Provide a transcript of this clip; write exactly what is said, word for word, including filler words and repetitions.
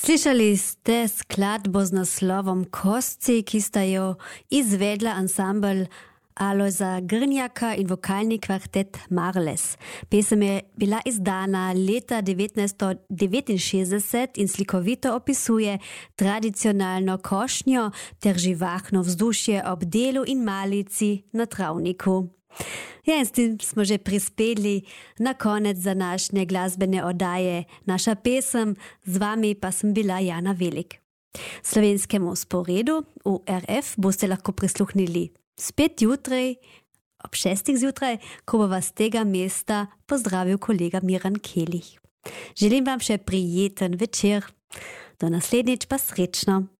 Slyšali ste skladbo z naslovom Kostci, ki sta jo izvedla ansambl Alojza Grnjaka in vokalni kvartet Marles. Pesem je bila izdana leta devetnajststo devetinšestdeset in slikovito opisuje tradicionalno košnjo ter živahno vzdušje ob delu in malici na travniku. Ja, in s tem smo že prispeli na konec današnje glasbene oddaje. Naša pesem, z vami pa sem bila Jana Velik. Slovenskemu sporedu v R F boste lahko prisluhnili spet jutrej, ob šestih zjutraj, ko bo vas tega mesta pozdravil kolega Miran Kelih. Želim vam še prijeten večer, do naslednjič pa srečno.